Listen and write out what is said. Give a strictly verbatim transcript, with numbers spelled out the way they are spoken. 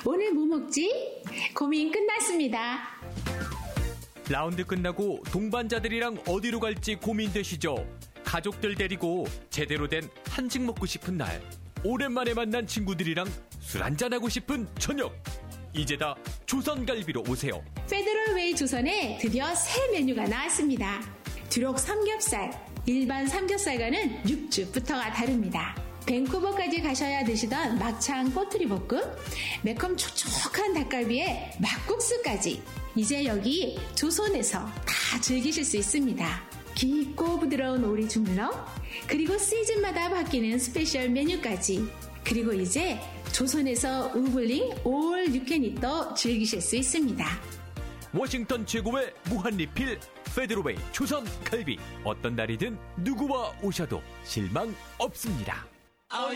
오늘 뭐 먹지? 고민 끝났습니다. 라운드 끝나고 동반자들이랑 어디로 갈지 고민되시죠? 가족들 데리고 제대로 된 한식 먹고 싶은 날, 오랜만에 만난 친구들이랑 술 한잔하고 싶은 저녁, 이제 다 조선갈비로 오세요. 페더럴웨이 조선에 드디어 새 메뉴가 나왔습니다. 두록 삼겹살, 일반 삼겹살과는 육즙부터가 다릅니다. 밴쿠버까지 가셔야 드시던 막창 꼬투리 볶음, 매콤 촉촉한 닭갈비에 막국수까지 이제 여기 조선에서 다 즐기실 수 있습니다. 깊고 부드러운 오리 주물럭, 그리고 시즌마다 바뀌는 스페셜 메뉴까지, 그리고 이제 조선에서 우블링 올 유캔잇도 즐기실 수 있습니다. 워싱턴 최고의 무한리필 페더럴웨이 조선 갈비, 어떤 날이든 누구와 오셔도 실망 없습니다.